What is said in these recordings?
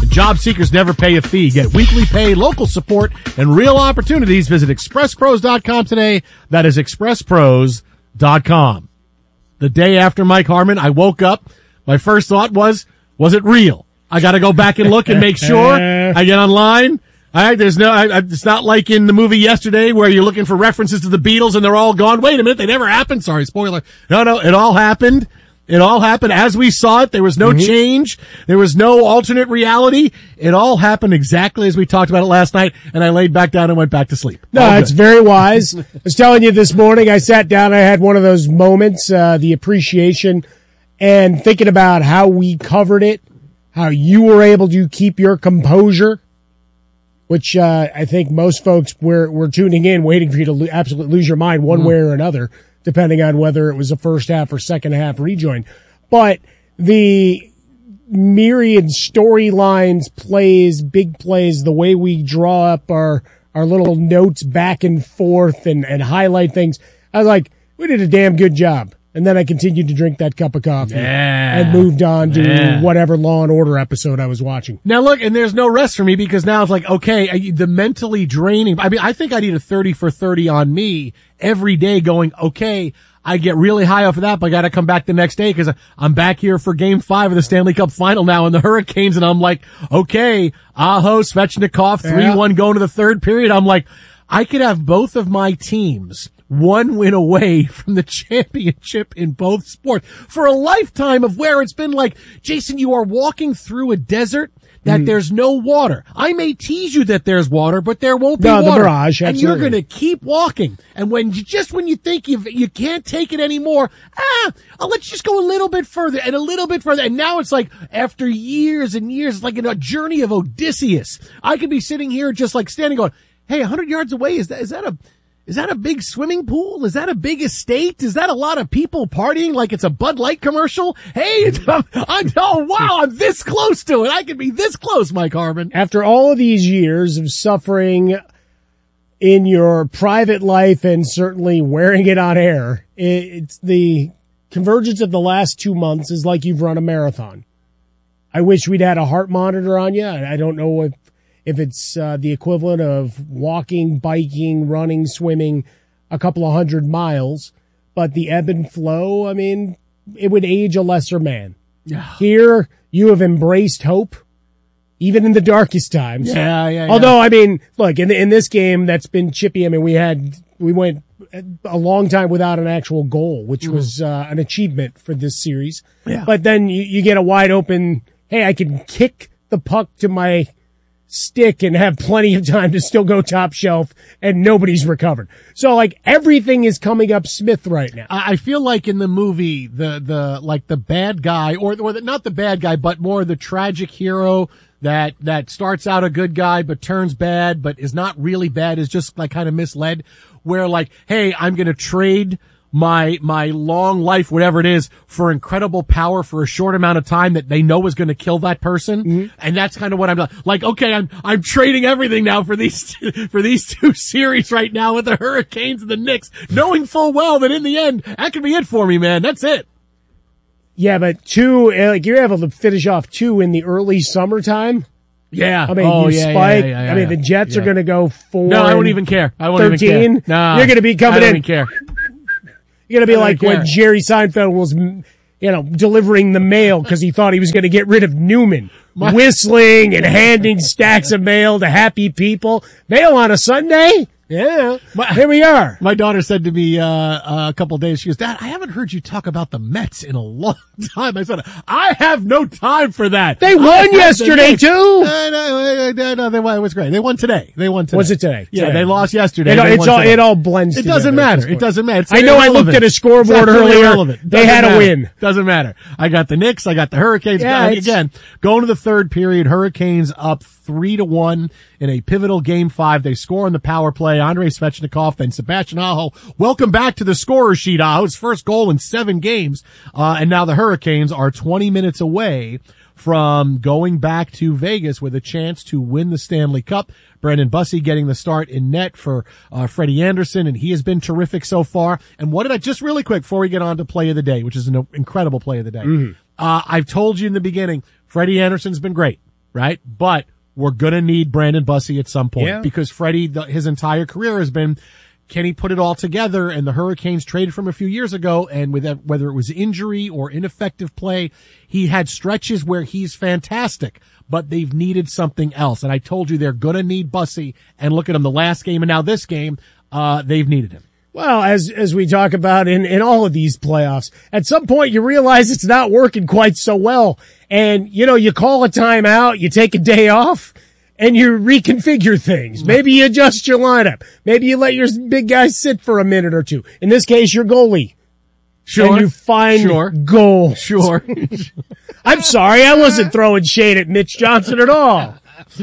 Job seekers never pay a fee. Get weekly pay, local support, and real opportunities. Visit expresspros.com today. That is expresspros.com. The day after Mike Harmon, I woke up. My first thought was it real? I got to go back and look and make sure. I get online. It's not like in the movie yesterday where you're looking for references to the Beatles and they're all gone. Wait a minute, they never happened. Sorry, spoiler. No, it all happened. It all happened as we saw it. There was no change. There was no alternate reality. It all happened exactly as we talked about it last night, and I laid back down and went back to sleep. No, it's very wise. I was telling you this morning, I sat down, I had one of those moments, the appreciation, and thinking about how we covered it, how you were able to keep your composure, which I think most folks were tuning in, waiting for you to absolutely lose your mind one way or another, depending on whether it was a first half or second half rejoin. But the myriad storylines, plays, big plays, the way we draw up our little notes back and forth and highlight things, I was like, we did a damn good job. And then I continued to drink that cup of coffee and moved on to whatever Law and Order episode I was watching. Now look, and there's no rest for me because now it's like, okay, the mentally draining. I mean, I think I need a 30 for 30 on me every day going, okay, I get really high off of that, but I got to come back the next day because I'm back here for game 5 of the Stanley Cup final now and the Hurricanes. And I'm like, okay, Aho, Svechnikov, 3-1 going to the third period. I'm like, I could have both of my teams one win away from the championship in both sports for a lifetime of where it's been like, Jason, you are walking through a desert that there's no water. I may tease you that there's water, but there won't be water. The mirage, absolutely. And you're going to keep walking. And when you think you can't take it anymore, let's just go a little bit further and a little bit further. And now it's like after years and years, it's like in a journey of Odysseus. I could be sitting here just like standing going, hey, 100 yards away, is that a big swimming pool? Is that a big estate? Is that a lot of people partying like it's a Bud Light commercial? Hey, I'm this close to it. I could be this close, Mike Harmon. After all of these years of suffering in your private life and certainly wearing it on air, it's the convergence of the last 2 months is like you've run a marathon. I wish we'd had a heart monitor on you. I don't know if it's the equivalent of walking, biking, running, swimming a couple of 100 miles, but the ebb and flow, I mean, it would age a lesser man. Here, you have embraced hope, even in the darkest times. Yeah. Although, I mean, look, in this game that's been chippy, I mean, we went a long time without an actual goal, which was an achievement for this series. Yeah. But then you get a wide open, hey, I can kick the puck to my stick and have plenty of time to still go top shelf and nobody's recovered. So like everything is coming up Smith right now. I feel like in the movie, the bad guy or not the bad guy, but more the tragic hero that starts out a good guy but turns bad but is not really bad, is just like kind of misled, where like, hey, I'm going to trade my long life, whatever it is, for incredible power for a short amount of time that they know is going to kill that person. And that's kind of what I'm like, okay, I'm trading everything now for these two series right now with the Hurricanes and the Knicks, knowing full well that in the end, that could be it for me, man. That's it. Yeah, but like you're able to finish off 2 in the early summertime. Yeah. I mean, spike. I mean, the Jets are going to go 4. No, I won't even care. I won't 13. even care. No, you're going to be coming in. I don't even care. You're going to be like when Jerry Seinfeld was, delivering the mail because he thought he was going to get rid of Newman. Whistling and handing stacks of mail to happy people. Mail on a Sunday? Yeah. Here we are. My daughter said to me a couple of days, she goes, Dad, I haven't heard you talk about the Mets in a long time. I said, I have no time for that. They won yesterday, too. No, it was great. They won today. Was it today? Yeah, they lost yesterday. It all blends together. It doesn't matter. It doesn't matter. I know I looked at a scoreboard earlier. They had a win. Doesn't matter. I got the Knicks. I got the Hurricanes. Again, going to the third period, Hurricanes up 3-1 in a pivotal game 5. They score on the power play. Andrei Svechnikov, then Sebastian Aho. Welcome back to the scorer sheet, Aho. His first goal in 7 games. And now the Hurricanes are 20 minutes away from going back to Vegas with a chance to win the Stanley Cup. Brandon Bussey getting the start in net for Freddie Anderson, and he has been terrific so far. And what did I, just really quick before we get on to play of the day, which is an incredible play of the day. I've told you in the beginning, Freddie Anderson's been great. right? But we're going to need Brandon Bussey at some point because Freddie, his entire career has been, can he put it all together? And the Hurricanes traded from a few years ago, and with that, whether it was injury or ineffective play, he had stretches where he's fantastic, but they've needed something else. And I told you they're going to need Bussey, and look at him the last game and now this game, they've needed him. Well, as we talk about in all of these playoffs, at some point you realize it's not working quite so well. And, you call a timeout, you take a day off, and you reconfigure things. Maybe you adjust your lineup. Maybe you let your big guys sit for a minute or two. In this case, your goalie. Sure. And you find goals. Sure. I'm sorry, I wasn't throwing shade at Mitch Johnson at all.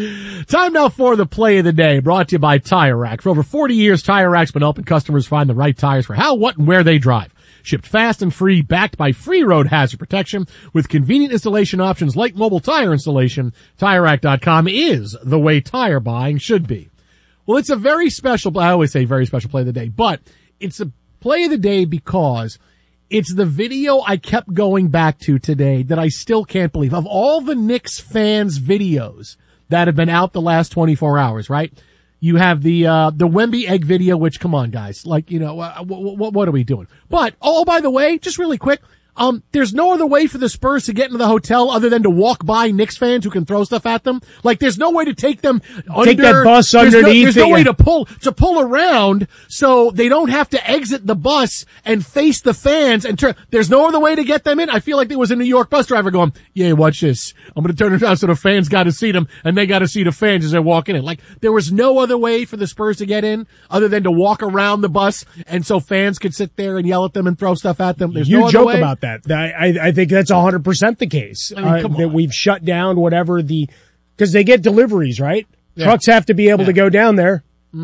Time now for the play of the day, brought to you by Tire Rack. For over 40 years, Tire Rack's been helping customers find the right tires for how, what, and where they drive. Shipped fast and free, backed by free road hazard protection, with convenient installation options like mobile tire installation. TireRack.com is the way tire buying should be. Well, it's a very special, I always say very special play of the day, but it's a play of the day because it's the video I kept going back to today that I still can't believe. Of all the Knicks fans' videos that have been out the last 24 hours, right? You have the Wemby egg video, which, come on, guys. Like, what are we doing? But, by the way, just really quick, there's no other way for the Spurs to get into the hotel other than to walk by Knicks fans who can throw stuff at them. Like, there's no way to take them Take that bus underneath. There's no way to pull around so they don't have to exit the bus and face the fans and turn. There's no other way to get them in. I feel like there was a New York bus driver going, yeah, watch this. I'm going to turn it around so the fans got to see them and they got to see the fans as they're walking in. Like, there was no other way for the Spurs to get in other than to walk around the bus and so fans could sit there and yell at them and throw stuff at them. There's no other way. You joke about that. I think that's 100% the case. That we've shut down whatever because they get deliveries, right? Yeah. Trucks have to be able to go down there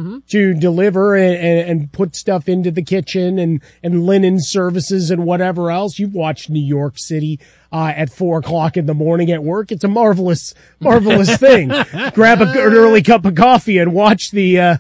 to deliver and put stuff into the kitchen and linen services and whatever else. You've watched New York City at 4:00 in the morning at work. It's a marvelous thing. Grab an early cup of coffee and watch and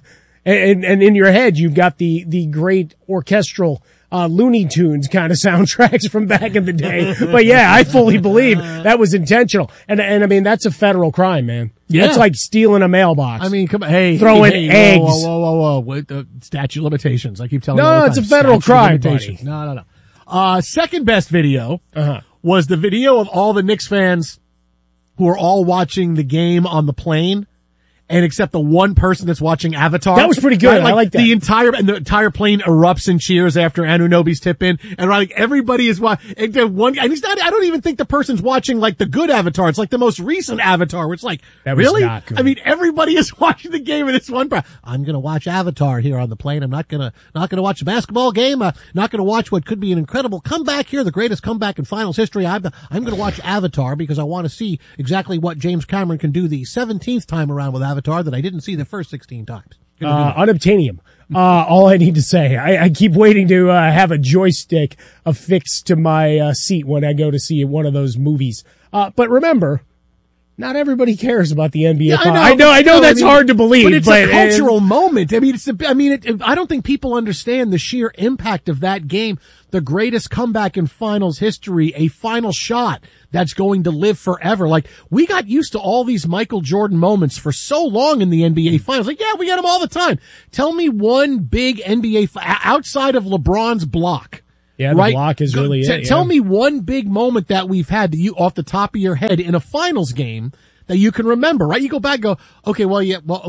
in your head you've got the great orchestral Looney Tunes kind of soundtracks from back in the day. But yeah, I fully believe that was intentional. And I mean, that's a federal crime, man. Yeah. That's like stealing a mailbox. I mean, come on, throwing eggs. Whoa. Wait, statute of limitations. I keep telling you. No, it's a federal crime, buddy. No. Second best video was the video of all the Knicks fans who are all watching the game on the plane. And except the one person that's watching Avatar. That was pretty good. Right? I like that. The entire plane erupts in cheers after Anunoby's tip in. And like everybody is watching. And he's not, I don't even think the person's watching like the good Avatar. It's like the most recent Avatar where it's like, that really? Not good. I mean, everybody is watching the game and this one part. I'm going to watch Avatar here on the plane. I'm not going to watch a basketball game. Not going to watch what could be an incredible comeback here, the greatest comeback in finals history. I'm going to watch Avatar because I want to see exactly what James Cameron can do the 17th time around with Avatar that I didn't see the first 16 times. Unobtainium. All I need to say, I keep waiting to have a joystick affixed to my seat when I go to see one of those movies. But remember, not everybody cares about the NBA. Yeah, I know that's hard to believe, but it's a cultural moment. I mean, I don't think people understand the sheer impact of that game. The greatest comeback in finals history, a final shot that's going to live forever. Like, we got used to all these Michael Jordan moments for so long in the NBA finals. Like, yeah, we get them all the time. Tell me one big NBA outside of LeBron's block. Yeah, the block is really it. Tell me one big moment that we've had that you off the top of your head in a finals game that you can remember, right? You go back and go, okay, well,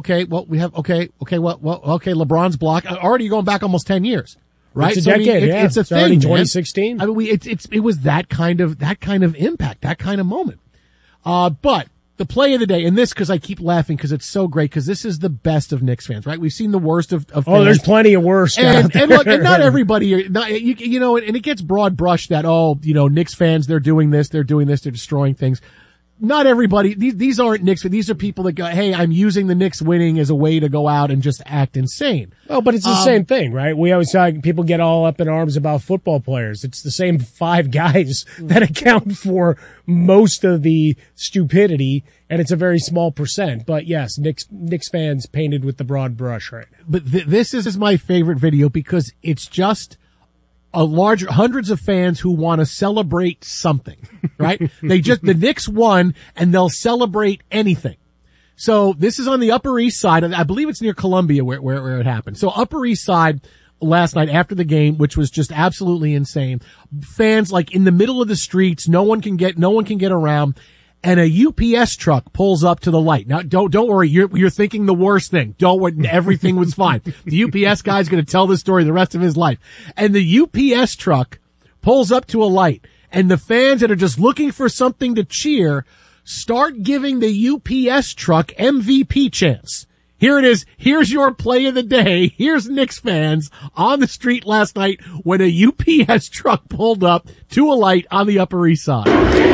LeBron's block. Already going back almost 10 years. Right? It's a decade, it's a thing, already 2016. I mean, it was that kind of impact, that kind of moment. But the play of the day, and this, cause I keep laughing cause it's so great, cause this is the best of Knicks fans, right? We've seen the worst of fans. Oh, there's plenty of worst. And look, and not everybody, and it gets broad brushed that, Knicks fans, they're doing this, they're destroying things. Not everybody, these aren't Knicks, but these are people that go, hey, I'm using the Knicks winning as a way to go out and just act insane. Oh, but it's the same thing, right? We always talk, people get all up in arms about football players. It's the same 5 guys that account for most of the stupidity, and it's a very small percent. But yes, Knicks fans painted with the broad brush right now. But this is my favorite video because it's just hundreds of fans who want to celebrate something, right? The Knicks won and they'll celebrate anything. So this is on the Upper East Side. I believe it's near Columbia where it happened. So Upper East Side last night after the game, which was just absolutely insane. Fans like in the middle of the streets. No one can get around. And a UPS truck pulls up to the light. Now, don't worry. You're thinking the worst thing. Don't worry. Everything was fine. The UPS guy's going to tell this story the rest of his life. And the UPS truck pulls up to a light, and the fans that are just looking for something to cheer start giving the UPS truck MVP chants. Here it is. Here's your play of the day. Here's Knicks fans on the street last night when a UPS truck pulled up to a light on the Upper East Side.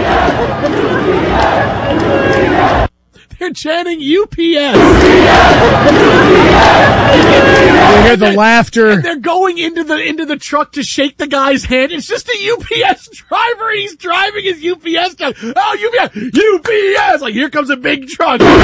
They're chanting UPS. You hear the laughter. And they're going into the truck to shake the guy's hand. It's just a UPS driver, and he's driving his UPS truck. Oh, UPS! Like, here comes a big truck. By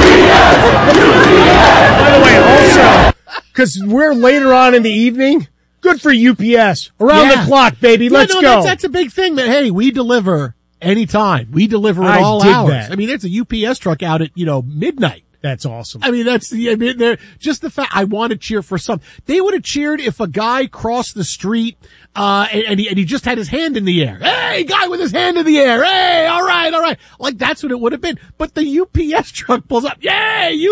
the way, also, because we're later on in the evening, good for UPS. Around the clock, baby. Let's go. That's a big thing, man. Hey, we deliver anytime. We deliver at all hours. That. I mean, it's a UPS truck out at, midnight. That's awesome. I mean, they're just the fact I want to cheer for some. They would have cheered if a guy crossed the street, and he just had his hand in the air. Hey, guy with his hand in the air. Hey, all right. Like that's what it would have been. But the UPS truck pulls up. Yay,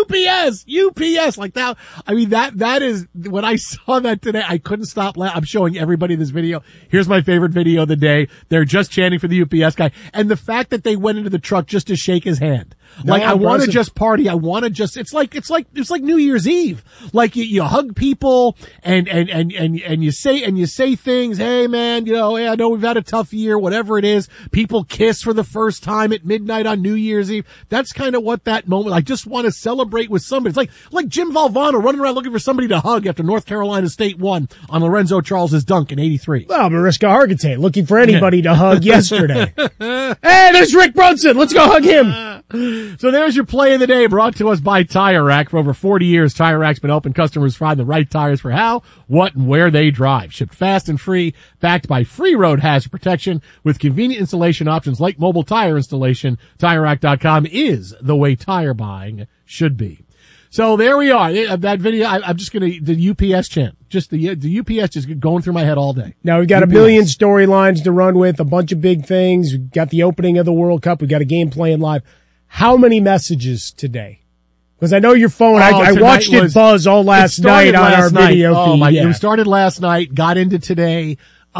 UPS. Like that. I mean, that is, when I saw that today, I couldn't stop laughing. I'm showing everybody this video. Here's my favorite video of the day. They're just chanting for the UPS guy. And the fact that they went into the truck just to shake his hand. Like, I want to just party. I want to just, it's like New Year's Eve. Like you hug people and you say things. Hey man, hey, I know we've had a tough year, whatever it is. People kiss for the first time at midnight on New Year's Eve. That's kind of what that moment, I just want to celebrate with somebody. It's like Jim Valvano running around looking for somebody to hug after North Carolina State won on Lorenzo Charles's dunk in '83. Well, Mariska Hargitay looking for anybody to hug yesterday. Hey, there's Rick Brunson. Let's go hug him. So there's your play of the day, brought to us by Tire Rack. For over 40 years, Tire Rack's been helping customers find the right tires for how, what, and where they drive. Shipped fast and free, backed by free road hazard protection with convenient installation options like mobile tire installation. TireRack.com is the way tire buying should be. So there we are. That video, I'm just going to, the UPS chant. Just the UPS just going through my head all day. Now we've got UPS. A million storylines to run with, a bunch of big things. We've got the opening of the World Cup. We've got a game playing live. How many messages today? Because I know your phone, I watched it buzz all last night on our video feed. It started last night, got into today.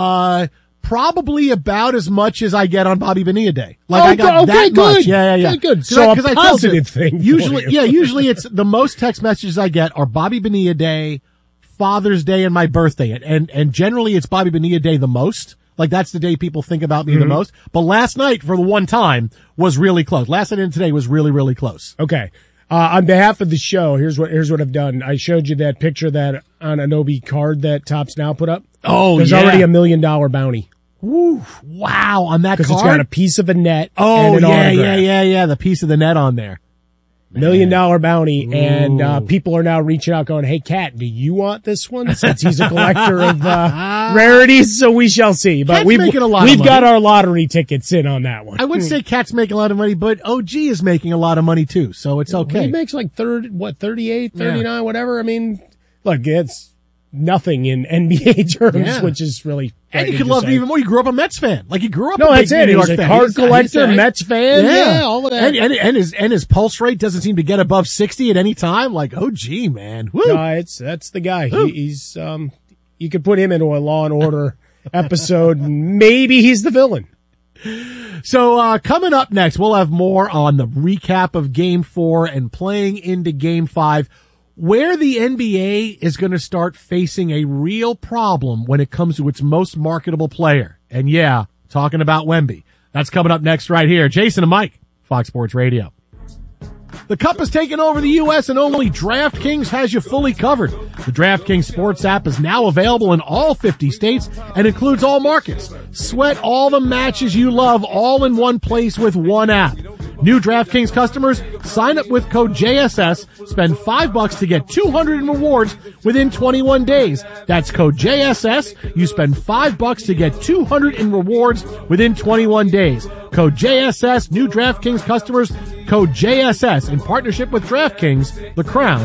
Probably about as much as I get on Bobby Bonilla Day. Like that good. Much. Yeah. Good. So a positive thing. Usually it's the most text messages I get are Bobby Bonilla Day, Father's Day, and my birthday. And generally it's Bobby Bonilla Day the most. Like that's the day people think about me the most. But last night, for the one time, was really close. Last night and today was really, really close. Okay. On behalf of the show, here's what I've done. I showed you that picture that on Adobe card that Topps Now put up. Oh, There's already $1 million bounty. Ooh, wow, on that card? Because it's got a piece of a net. Oh, and an autograph. Yeah, the piece of the net on there. $1 million bounty. Ooh. And people are now reaching out going, hey, Cat, do you want this one? Since he's a collector of rarities, so we shall see. But Cat's making a lot of money. We've got our lottery tickets in on that one. I wouldn't say Cat's making a lot of money, but OG is making a lot of money too, so it's okay. He makes like 38, 39, whatever. I mean, look, it's nothing in NBA terms, which is really and you could love it even more. You grew up a Mets fan. Like, he grew up a big New York fan. He's a card collector, Mets fan. Yeah, all of that. And his pulse rate doesn't seem to get above 60 at any time. Like, oh, gee, man. Woo. No, that's the guy. He's, you could put him into a Law and Order episode. Maybe he's the villain. So, coming up next, we'll have more on the recap of Game 4 and playing into Game 5. Where the NBA is going to start facing a real problem when it comes to its most marketable player. And yeah, talking about Wemby. That's coming up next right here. Jason and Mike, Fox Sports Radio. The Cup has taken over the U.S. and only DraftKings has you fully covered. The DraftKings Sports app is now available in all 50 states and includes all markets. Sweat all the matches you love all in one place with one app. New DraftKings customers, sign up with code JSS, spend $5 to get $200 in rewards within 21 days. That's code JSS. You spend $5 to get $200 in rewards within 21 days. Code JSS. New DraftKings customers, code JSS in partnership with DraftKings, the crown